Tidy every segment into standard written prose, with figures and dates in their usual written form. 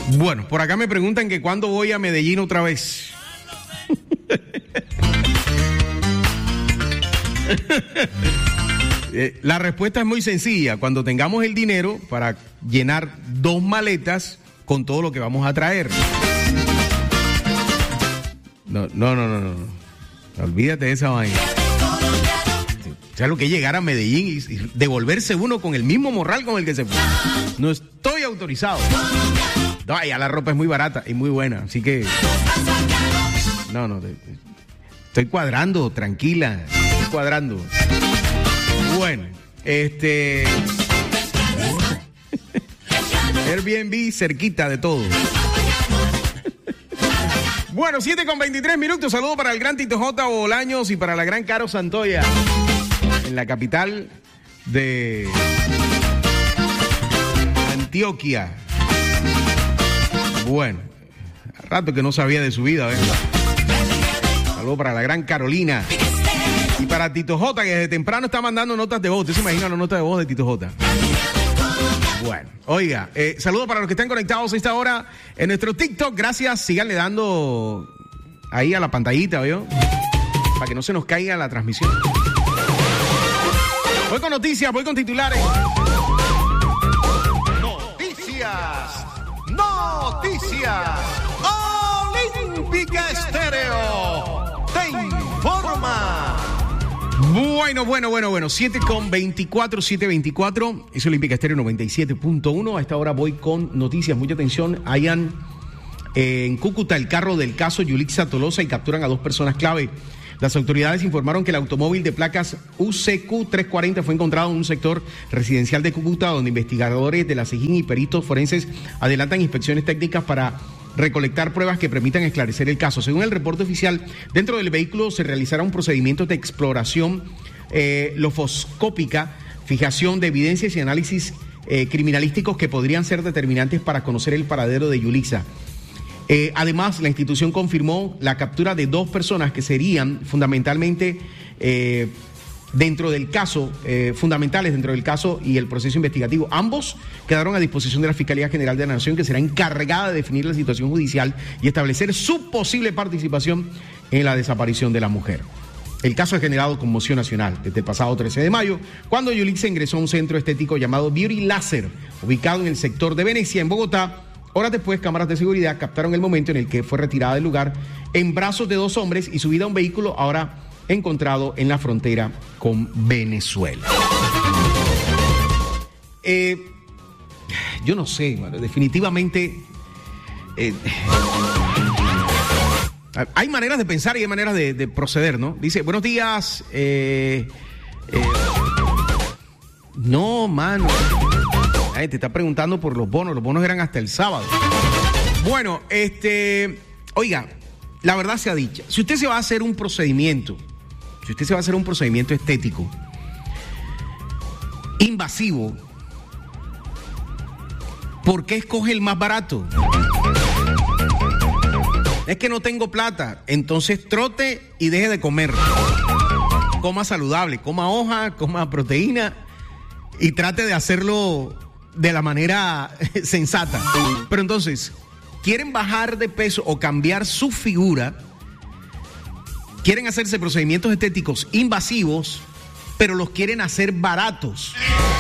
Bueno, por acá me preguntan que cuándo voy a Medellín otra vez. La respuesta es muy sencilla. Cuando tengamos el dinero para llenar 2 maletas con todo lo que vamos a traer. No. Olvídate de esa vaina. O sea, lo que es llegar a Medellín y devolverse uno con el mismo morral con el que se fue. No estoy autorizado. No, ya la ropa es muy barata y muy buena, así que... No, estoy cuadrando, tranquila, estoy cuadrando. Bueno, Airbnb cerquita de todo. Bueno, 7:23. Saludos para el gran Tito J. Bolaños y para la gran Caro Santoya en la capital de Antioquia. Bueno, rato que no sabía de su vida, ¿verdad? Saludos para la gran Carolina. Y para Tito J, que desde temprano está mandando notas de voz. ¿Usted se imagina la nota de voz de Tito J? Bueno, oiga, saludos para los que están conectados a esta hora en nuestro TikTok. Gracias, síganle dando ahí a la pantallita, ¿vio? Para que no se nos caiga la transmisión. Voy con noticias, voy con titulares. Noticias. Olímpica Estéreo te informa. Bueno. 7:24. Es Olímpica Estéreo 97.1. A esta hora voy con noticias. Mucha atención. Hayan en Cúcuta el carro del caso Yulixa Tolosa y capturan a 2 personas clave. Las autoridades informaron que el automóvil de placas UCQ 340 fue encontrado en un sector residencial de Cúcuta, donde investigadores de la SIJIN y peritos forenses adelantan inspecciones técnicas para recolectar pruebas que permitan esclarecer el caso. Según el reporte oficial, dentro del vehículo se realizará un procedimiento de exploración lofoscópica, fijación de evidencias y análisis criminalísticos que podrían ser determinantes para conocer el paradero de Yulixa. Además, la institución confirmó la captura de 2 personas que serían fundamentalmente dentro del caso, fundamentales dentro del caso y el proceso investigativo. Ambos quedaron a disposición de la Fiscalía General de la Nación, que será encargada de definir la situación judicial y establecer su posible participación en la desaparición de la mujer. El caso ha generado conmoción nacional desde el pasado 13 de mayo, cuando Yulixa ingresó a un centro estético llamado Beauty Láser, ubicado en el sector de Venecia, en Bogotá. Horas después, cámaras de seguridad captaron el momento en el que fue retirada del lugar en brazos de 2 hombres y subida a un vehículo ahora encontrado en la frontera con Venezuela. Yo no sé, bueno, definitivamente hay maneras de pensar y hay maneras de proceder, ¿no? Dice, buenos días. No, mano. Te está preguntando por los bonos eran hasta el sábado. Bueno, oiga, la verdad sea dicha, si usted se va a hacer un procedimiento estético invasivo, ¿por qué escoge el más barato? Es que no tengo plata, entonces trote y deje de comer. Coma saludable, coma hoja, coma proteína y trate de hacerlo de la manera sensata. Pero entonces, quieren bajar de peso o cambiar su figura, quieren hacerse procedimientos estéticos invasivos, pero los quieren hacer baratos.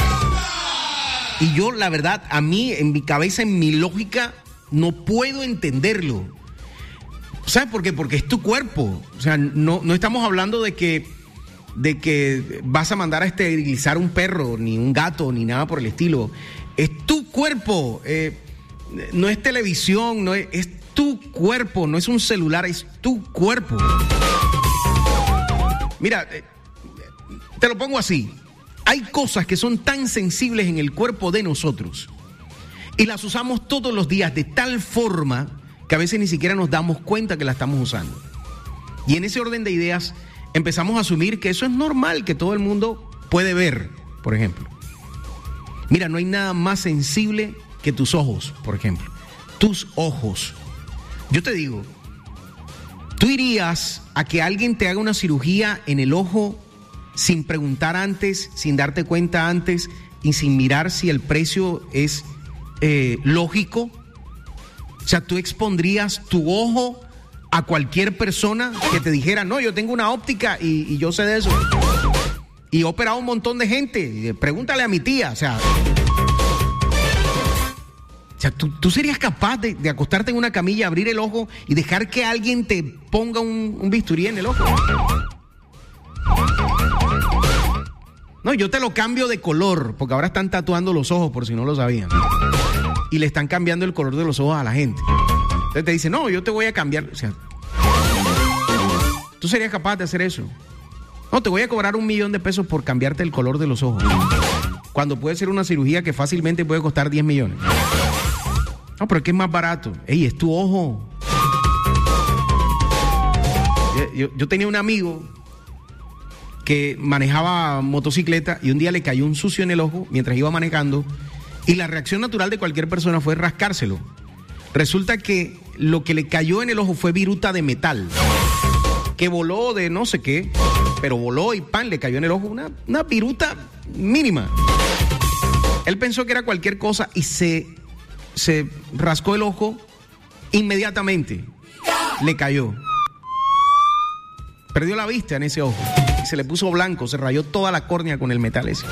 Y yo, la verdad, a mí, en mi cabeza, en mi lógica, no puedo entenderlo. ¿Sabes por qué? Porque es tu cuerpo. O sea, no estamos hablando de que vas a mandar a esterilizar un perro, ni un gato, ni nada por el estilo. Es tu cuerpo, no es televisión, es tu cuerpo, no es un celular, es tu cuerpo. Mira, te lo pongo así, hay cosas que son tan sensibles en el cuerpo de nosotros y las usamos todos los días de tal forma que a veces ni siquiera nos damos cuenta que la estamos usando. Y en ese orden de ideas empezamos a asumir que eso es normal, que todo el mundo puede ver, por ejemplo. Mira, no hay nada más sensible que tus ojos, por ejemplo. Tus ojos. Yo te digo, ¿tú irías a que alguien te haga una cirugía en el ojo sin preguntar antes, sin darte cuenta antes y sin mirar si el precio es lógico? O sea, tú expondrías tu ojo a cualquier persona que te dijera, no, yo tengo una óptica y yo sé de eso. Y he operado un montón de gente. Pregúntale a mi tía, o sea, ¿tú serías capaz de acostarte en una camilla, abrir el ojo y dejar que alguien te ponga un bisturí en el ojo? No, yo te lo cambio de color, porque ahora están tatuando los ojos, por si no lo sabían. Y le están cambiando el color de los ojos a la gente. Entonces te dicen, no, yo te voy a cambiar. O sea, ¿tú serías capaz de hacer eso? No, te voy a cobrar $1 millón por cambiarte el color de los ojos. Cuando puede ser una cirugía que fácilmente puede costar 10 millones. No, pero es que es más barato. Ey, es tu ojo. Yo tenía un amigo que manejaba motocicleta y un día le cayó un sucio en el ojo mientras iba manejando y la reacción natural de cualquier persona fue rascárselo. Resulta que lo que le cayó en el ojo fue viruta de metal que voló de no sé qué, pero voló y ¡pam! Le cayó en el ojo una viruta mínima. Él pensó que era cualquier cosa y se rascó el ojo inmediatamente. Le cayó. Perdió la vista en ese ojo. Se le puso blanco, se rayó toda la córnea con el metal ese.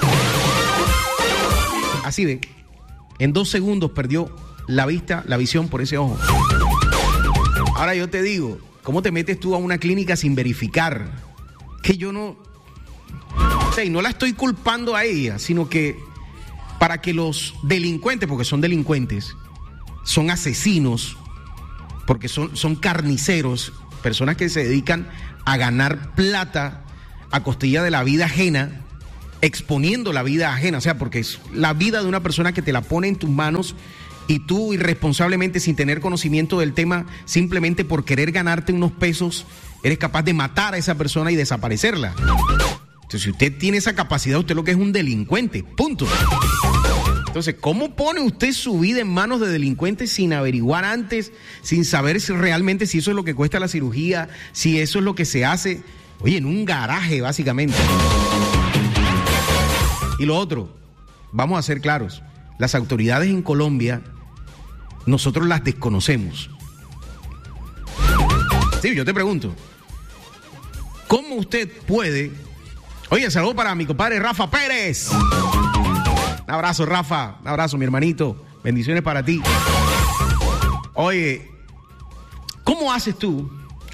Así ve, en 2 segundos perdió la vista, la visión por ese ojo. Ahora yo te digo, ¿cómo te metes tú a una clínica sin verificar? Que yo no... O sea, y no la estoy culpando a ella, sino que para que los delincuentes, porque son delincuentes, son asesinos, porque son carniceros, personas que se dedican a ganar plata a costilla de la vida ajena, exponiendo la vida ajena, o sea, porque es la vida de una persona que te la pone en tus manos y tú irresponsablemente, sin tener conocimiento del tema, simplemente por querer ganarte unos pesos, eres capaz de matar a esa persona y desaparecerla. Entonces, si usted tiene esa capacidad, usted lo que es un delincuente, punto. Entonces, ¿cómo pone usted su vida en manos de delincuentes sin averiguar antes, sin saber si realmente si eso es lo que cuesta la cirugía, si eso es lo que se hace? Oye, en un garaje, básicamente. Y lo otro, vamos a ser claros, las autoridades en Colombia, nosotros las desconocemos. Sí, yo te pregunto, ¿cómo usted puede... Oye, saludo para mi compadre Rafa Pérez. Un abrazo, Rafa, un abrazo, mi hermanito, bendiciones para ti. Oye, ¿cómo haces tú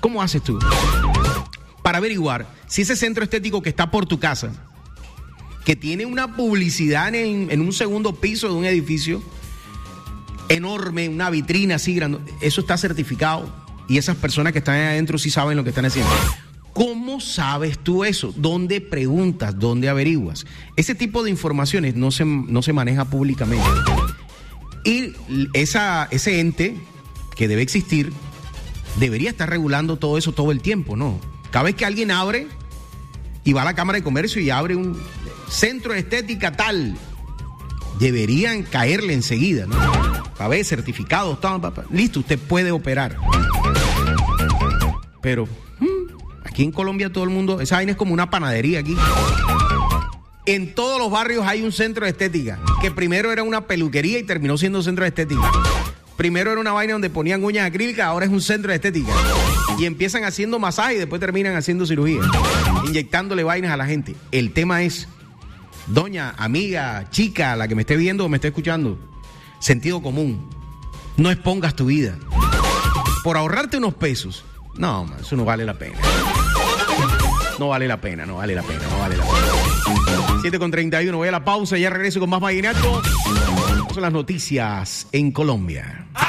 para averiguar si ese centro estético que está por tu casa, que tiene una publicidad en un segundo piso de un edificio enorme, una vitrina así grande, eso está certificado y esas personas que están ahí adentro sí saben lo que están haciendo? ¿Cómo sabes tú eso? ¿Dónde preguntas? ¿Dónde averiguas? Ese tipo de informaciones no se maneja públicamente. Y ese ente que debe existir debería estar regulando todo eso todo el tiempo, ¿no? Cada vez que alguien abre y va a la Cámara de Comercio y abre un centro de estética tal, deberían caerle enseguida, ¿no? A ver, certificados, listo, usted puede operar. Pero aquí en Colombia todo el mundo, esa vaina es como una panadería aquí. En todos los barrios hay un centro de estética, que primero era una peluquería y terminó siendo centro de estética. Primero era una vaina donde ponían uñas acrílicas, ahora es un centro de estética. Y empiezan haciendo masaje y después terminan haciendo cirugía, inyectándole vainas a la gente. El tema es, doña, amiga, chica, la que me esté viendo o me esté escuchando, sentido común. No expongas tu vida. Por ahorrarte unos pesos. No, man, eso no vale la pena. No vale la pena. 7:31, voy a la pausa y ya regreso con más vallenato. Son las noticias en Colombia.